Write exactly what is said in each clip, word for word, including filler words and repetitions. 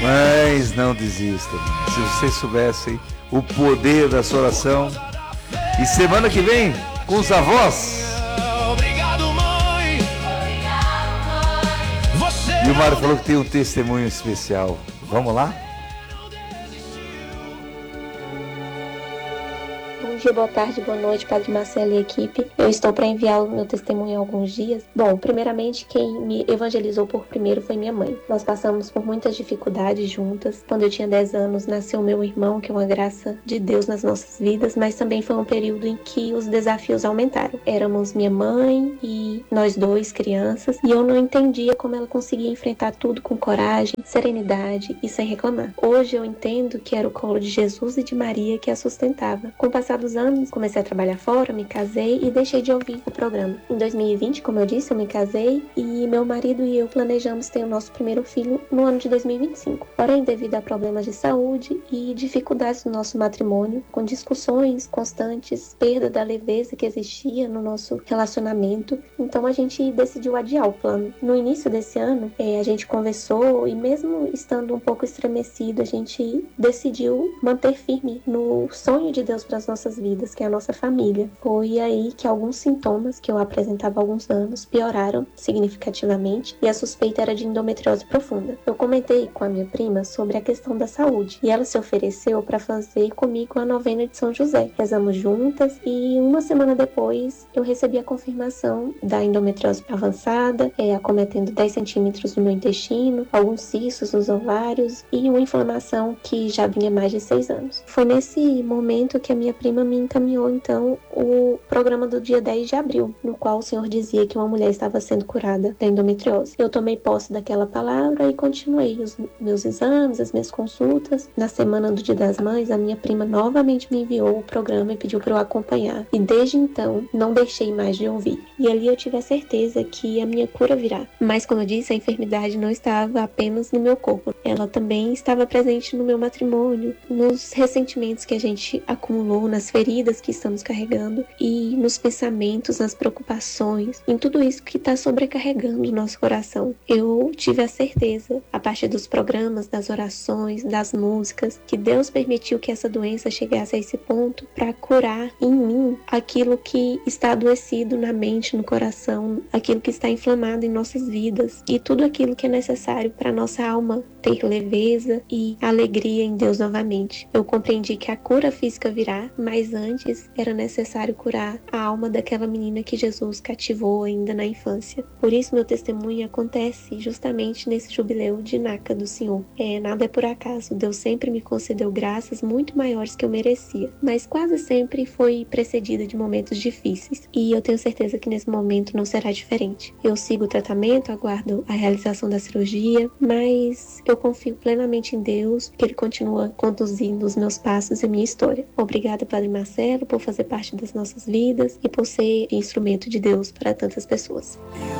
Mas não desista. Se vocês soubessem o poder da sua oração. E semana que vem, com os avós. Obrigado, mãe. E o Mário falou que tem um testemunho especial. Vamos lá? Bom dia, boa tarde, boa noite, Padre Marcelo e equipe. Eu estou para enviar o meu testemunho há alguns dias. Bom, primeiramente, quem me evangelizou por primeiro foi minha mãe. Nós passamos por muitas dificuldades juntas. Quando eu tinha dez anos, nasceu meu irmão, que é uma graça de Deus nas nossas vidas, mas também foi um período em que os desafios aumentaram. Éramos minha mãe e nós dois, crianças, e eu não entendia como ela conseguia enfrentar tudo com coragem, serenidade e sem reclamar. Hoje eu entendo que era o colo de Jesus e de Maria que a sustentava. Com o passar dos anos, comecei a trabalhar fora, me casei e deixei de ouvir o programa. Em dois mil e vinte, como eu disse, eu me casei e meu marido e eu planejamos ter o nosso primeiro filho no ano de dois mil e vinte e cinco. Porém, devido a problemas de saúde e dificuldades no nosso matrimônio, com discussões constantes, perda da leveza que existia no nosso relacionamento, então a gente decidiu adiar o plano. No início desse ano, é, a gente conversou e mesmo estando um pouco estremecido, a gente decidiu manter firme no sonho de Deus para as nossas vidas, que é a nossa família. Foi aí que alguns sintomas que eu apresentava há alguns anos pioraram significativamente e a suspeita era de endometriose profunda. Eu comentei com a minha prima sobre a questão da saúde e ela se ofereceu para fazer comigo a novena de São José. Rezamos juntas e uma semana depois eu recebi a confirmação da endometriose avançada, é, acometendo dez centímetros no meu intestino, alguns cistos nos ovários e uma inflamação que já vinha há mais de seis anos. Foi nesse momento que a minha prima me encaminhou então o programa do dia dez de abril, no qual o Senhor dizia que uma mulher estava sendo curada da endometriose. Eu tomei posse daquela palavra e continuei os meus exames, as minhas consultas. Na semana do Dia das Mães, a minha prima novamente me enviou o programa e pediu para eu acompanhar. E desde então, não deixei mais de ouvir. E ali eu tive a certeza que a minha cura virá. Mas, como eu disse, a enfermidade não estava apenas no meu corpo. Ela também estava presente no meu matrimônio, nos ressentimentos que a gente acumulou, nas feridas que estamos carregando e nos pensamentos, nas preocupações, em tudo isso que está sobrecarregando o nosso coração. Eu tive a certeza, a partir dos programas, das orações, das músicas, que Deus permitiu que essa doença chegasse a esse ponto para curar em mim aquilo que está adoecido na mente, no coração, aquilo que está inflamado em nossas vidas e tudo aquilo que é necessário para nossa alma ter leveza e alegria em Deus novamente. Eu compreendi que a cura física virá, mas antes era necessário curar a alma daquela menina que Jesus cativou ainda na infância. Por isso meu testemunho acontece justamente nesse jubileu de Naca do Senhor. É, nada é por acaso, Deus sempre me concedeu graças muito maiores que eu merecia, mas quase sempre foi precedida de momentos difíceis e eu tenho certeza que nesse momento não será diferente. Eu sigo o tratamento, aguardo a realização da cirurgia, mas eu confio plenamente em Deus, que Ele continua conduzindo os meus passos e a minha história. Obrigada, Padre Marcelo, por fazer parte das nossas vidas e por ser instrumento de Deus para tantas pessoas.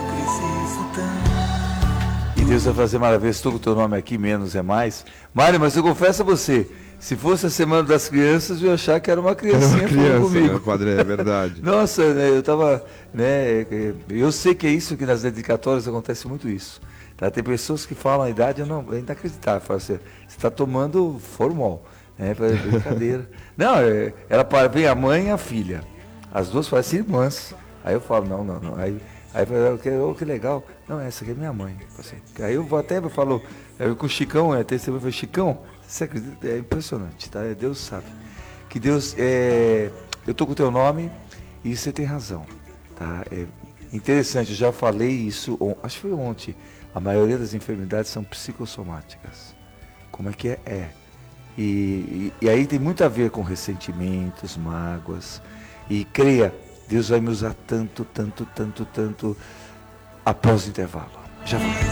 E Deus vai fazer maravilhas. Estou com o teu nome aqui, menos é mais. Mário, mas eu confesso a você, se fosse a Semana das Crianças, eu ia achar que era uma criancinha era uma criança, comigo. Né, padre, é verdade. Nossa, né, eu estava... Né, eu sei que é isso, que nas dedicatórias acontece muito isso. Tá? Tem pessoas que falam a idade, eu não, é inacreditável. Fala assim, você está tomando formol. É, brincadeira. Não, é, ela para, vem a mãe e a filha. As duas parecem irmãs. Aí eu falo, não, não, não. Aí, aí eu falo, oh, que legal. Não, essa aqui é minha mãe. Assim, aí eu vou até eu falo, eu, com o Chicão, é, tem eu falo, Chicão, você acredita? É impressionante, tá? Deus sabe. Que Deus, é, eu tô com o teu nome e você tem razão. Tá? É interessante, eu já falei isso, acho que foi ontem. A maioria das enfermidades são psicossomáticas. Como é que é? É. E, e, e aí tem muito a ver com ressentimentos, mágoas. E creia, Deus vai me usar tanto, tanto, tanto, tanto após o intervalo. Já volto.